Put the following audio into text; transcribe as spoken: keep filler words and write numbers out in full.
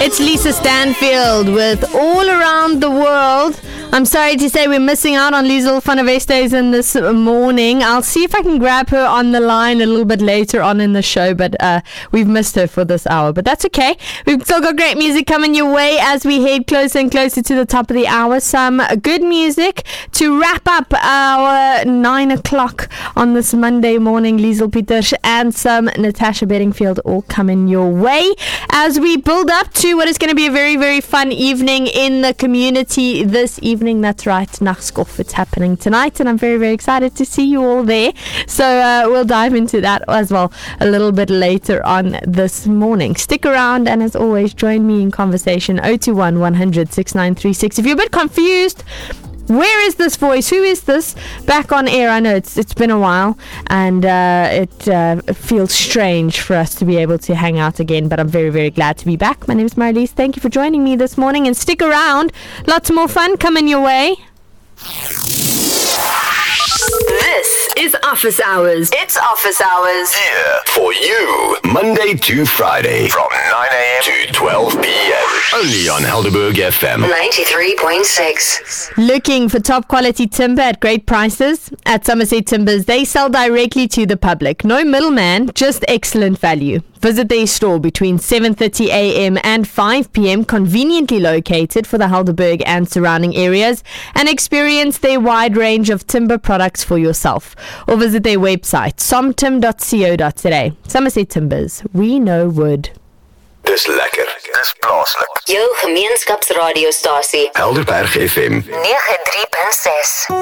It's Lisa Stanfield with All Around the World. I'm sorry to say we're missing out on Liesl van der Westhuizen this morning. I'll see if I can grab her on the line a little bit later on in the show, but uh, we've missed her for this hour. But that's okay. We've still got great music coming your way as we head closer and closer to the top of the hour. Some good music to wrap up our nine o'clock on this Monday morning. Liesl Pieters and some Natasha Bedingfield all coming your way as we build up to what is going to be a very, very fun evening in the community this evening. That's right, Nachtskof. It's happening tonight, and I'm very, very excited to see you all there. So uh, we'll dive into that as well a little bit later on this morning. Stick around, and as always, join me in conversation. oh two one, one hundred, six nine three six. If you're a bit confused, where is this voice? Who is this? Back on air. I know it's it's been a while, and uh, it uh, feels strange for us to be able to hang out again, but I'm very, very glad to be back. My name is Marlies. Thank you for joining me this morning, and stick around. Lots more fun coming your way. This is Office Hours. It's Office Hours. Here for you, Monday to Friday, from nine a.m. to twelve p.m. Only on Helderberg F M. ninety-three point six. Looking for top quality timber at great prices? At Somerset Timbers, they sell directly to the public. No middleman, just excellent value. Visit their store between seven thirty a.m. and five p.m. conveniently located for the Helderberg and surrounding areas, and experience their wide range of timber products for yourself. Or visit their website somtim dot co dot za. Somerset Timbers, we know wood. Dis lekker. Dis plaaslik. Jou gemeenskapsradiostasie. Helderberg F M. ninety-three point six.